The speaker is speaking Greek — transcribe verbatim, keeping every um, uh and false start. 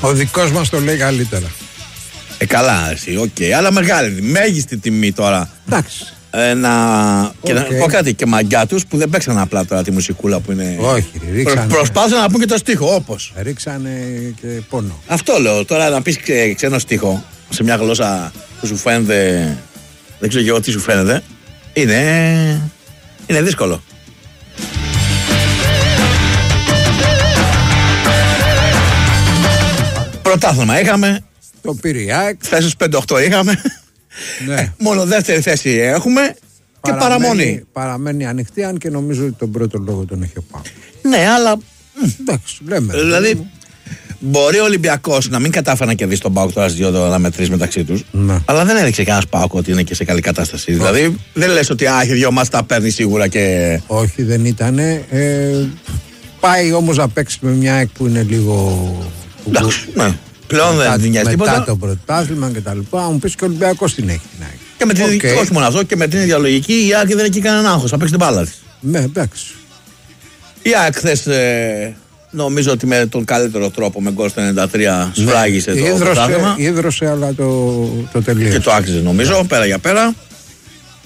Ο δικός μας το λέει καλύτερα. Ε, καλά, εσύ, οκ. Okay. Αλλά μεγάλη, μέγιστη τιμή τώρα. Εντάξει. Ε, να... Okay. Και να πω κάτι, και μαγκιά τους που δεν παίξαν απλά τώρα τη μουσικούλα που είναι. Όχι, ρίξανε. Προ, προσπάθησαν να πούν και το στίχο, όπως. Ρίξανε και πόνο. Αυτό λέω. Τώρα να πεις ξέ, ξένο στίχο σε μια γλώσσα που σου φαίνεται. Δεν ξέρω και εγώ τι σου φαίνεται. Είναι. Είναι δύσκολο. Πρωτάθλημα είχαμε. Το Πυριάκ. Θέσεις πέντε οκτώ είχαμε. Ναι. Ε, μόνο δεύτερη θέση έχουμε. Και παραμονή. Παραμένει ανοιχτή, αν και νομίζω ότι τον πρώτο λόγο τον έχει ο ΠΑΟΚ. Ναι, αλλά. Εντάξει, λέμε. Δηλαδή, μπορεί ο Ολυμπιακός να μην κατάφερε να κερδίσει τον ΠΑΟΚ τώρα στις δύο αναμετρήσεις μεταξύ τους. Ναι. Αλλά δεν έδειξε κανένας ΠΑΟΚ ότι είναι και σε καλή κατάσταση. Όχι. Δηλαδή, δεν λες ότι α, έχει δύο μάτς τα παίρνει σίγουρα και. Όχι, δεν ήταν. Ε, πάει όμως να παίξει με μια εκ που είναι λίγο. Εντάξει, ναι. Πλέον δεν την νοιάζει τίποτα. Μετά το πρωτάθλημα και τα λοιπά, μου πεις και ο Ολυμπιακός την έχει. Και με την, okay. Όχι μόνο αυτό, και με την ίδια λογική η ΑΕΚ δεν έχει κανέναν άγχος, θα παίξει την μπάλα της. Ναι, εντάξει. Η ΑΕΚ χθες ε, νομίζω ότι με τον καλύτερο τρόπο, με γκολ στο ενενήντα τρία, σφράγισε ναι. το πρωτάθλημα. Ίδρωσε, αλλά το, το τελείωσε. Και το άξιζε νομίζω, ναι. πέρα για πέρα.